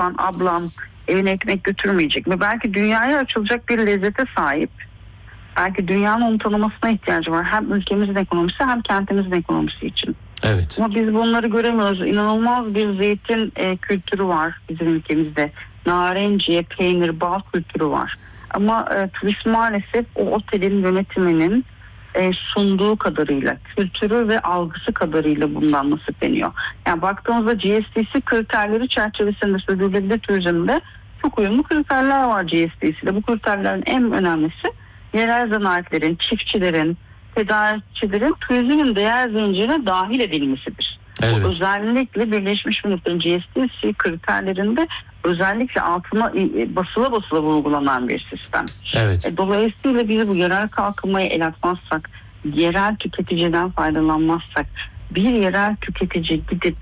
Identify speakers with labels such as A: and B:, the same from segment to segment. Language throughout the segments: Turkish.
A: yapan ablam evine ekmek götürmeyecek mi? Belki dünyaya açılacak bir lezzete sahip. Belki dünyanın onu tanımasına ihtiyacı var. Hem ülkemizin ekonomisi hem kentimizin ekonomisi için.
B: Evet.
A: Ama biz bunları göremiyoruz. İnanılmaz bir zeytin kültürü var bizim ülkemizde. Narenciye, peynir, bal kültürü var. Ama turist maalesef o otelin yönetiminin sunduğu kadarıyla, kültürü ve algısı kadarıyla bundan nasipleniyor. Yani baktığımızda GSTC kriterleri çerçevesinde sürdürülebilir turizmde çok uyumlu kriterler var GSTC'de. Bu kriterlerin en önemlisi yerel zanaatlerin, çiftçilerin, tedarikçilerin turizmin değer zincirine dahil edilmesidir.
B: Evet.
A: Bu özellikle Birleşmiş Milletler'in GSTC kriterlerinde özellikle altına basıla basıla vurgulanan bir sistem.
B: Evet.
A: Dolayısıyla biz bu yerel kalkınmaya el atmazsak, yerel tüketiciden faydalanmazsak, bir yerel tüketici gidip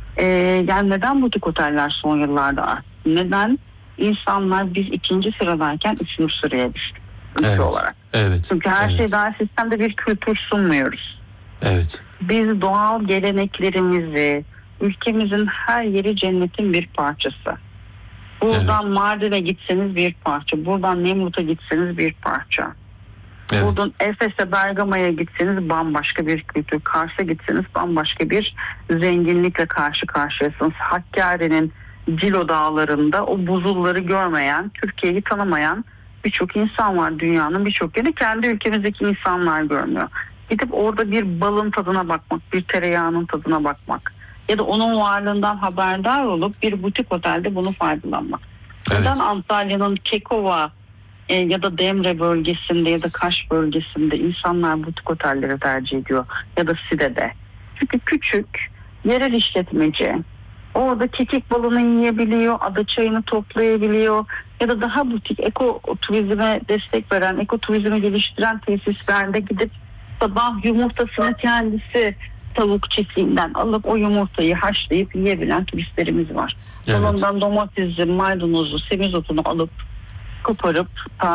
A: yani neden butik oteller son yıllarda arttı? Neden insanlar biz 2. sıradayken 3. sıraya düştük ülke olarak?
B: Evet.
A: Çünkü her şey daha sistemde bir kültür sunmuyoruz.
B: Evet.
A: Biz doğal geleneklerimizi, ülkemizin her yeri cennetin bir parçası. Buradan Mardin'e gitseniz bir parça, buradan Nemrut'a gitseniz bir parça.
B: Evet.
A: Buradan Efes'e, Bergama'ya gitseniz bambaşka bir kültür, Kars'a gitseniz bambaşka bir zenginlikle karşı karşıyasınız. Hakkari'nin Cilo dağlarında o buzulları görmeyen, Türkiye'yi tanımayan birçok insan var dünyanın birçok yerinde. Kendi ülkemizdeki insanlar görmüyor. Gidip orada bir balın tadına bakmak, bir tereyağının tadına bakmak ya da onun varlığından haberdar olup bir butik otelde bunu faydalanmak.
B: Evet.
A: Neden Antalya'nın Kekova ya da Demre bölgesinde ya da Kaş bölgesinde insanlar butik otelleri tercih ediyor ya da Side'de? Çünkü küçük, yerel işletmeci orada kekik balını yiyebiliyor, ada çayını toplayabiliyor ya da daha butik eko turizme destek veren, eko turizmi geliştiren tesislerde gidip sabah yumurtasını kendisi tavuk çiftliğinden alıp o yumurtayı haşlayıp yiyebilen turistlerimiz var.
B: Evet.
A: Ondan domatesi, maydanozu, semizotunu alıp koparıp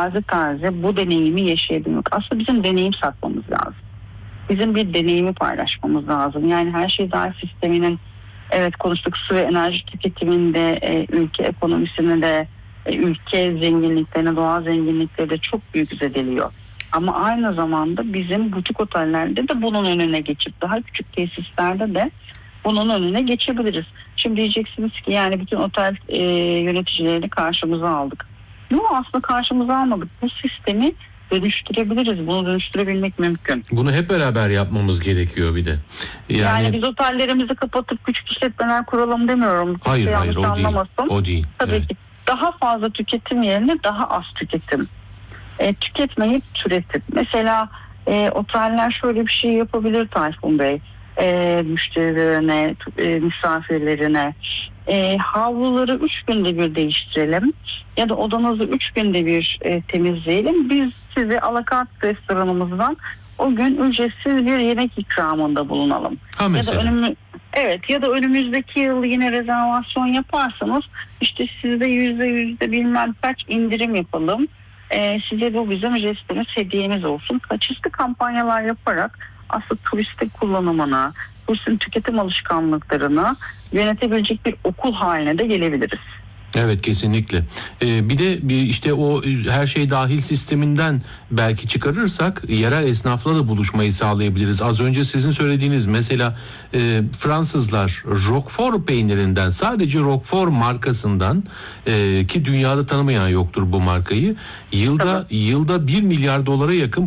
A: taze bu deneyimi yaşayabilmek. Aslında bizim deneyim satmamız lazım. Bizim bir deneyimi paylaşmamız lazım. Yani her şey dahil sisteminin evet konuştuk su ve enerji tüketiminde, ülke ekonomisini de, ülke zenginliklerine, doğal zenginlikleri de çok büyük zedeliyor. Ama aynı zamanda bizim butik otellerde de bunun önüne geçip daha küçük tesislerde de bunun önüne geçebiliriz. Şimdi diyeceksiniz ki yani bütün otel yöneticilerini karşımıza aldık. Yok, aslında karşımıza almadık. Bu sistemi dönüştürebiliriz. Bunu dönüştürebilmek mümkün.
B: Bunu hep beraber yapmamız gerekiyor bir de.
A: Yani biz otellerimizi kapatıp küçük işletmeler kuralım demiyorum.
B: Hayır o değil. O değil.
A: Tabii ki daha fazla tüketim yerine daha az tüketim. Tüketmeyip türetip. Mesela oteller şöyle bir şey yapabilir Tayfun Bey. Müşterilerine, misafirlerine havluları 3 günde bir değiştirelim ya da odanızı 3 günde bir temizleyelim. Biz size alakart restoranımızdan o gün ücretsiz bir yemek ikramında bulunalım. Ya da önümüzdeki yıl yine rezervasyon yaparsanız işte sizde %100 bilmem kaç indirim yapalım. Size bu bizim jestimiz, hediyemiz olsun. Çeşitli kampanyalar yaparak aslında turistik kullanımına, turistin tüketim alışkanlıklarını yönetebilecek bir okul haline de gelebiliriz.
B: Evet, kesinlikle. Bir de işte o her şey dahil sisteminden belki çıkarırsak yerel esnafla da buluşmayı sağlayabiliriz. Az önce sizin söylediğiniz mesela Fransızlar Roquefort peynirinden, sadece Roquefort markasından ki dünyada tanımayan yoktur bu markayı, yılda 1 milyar dolara yakın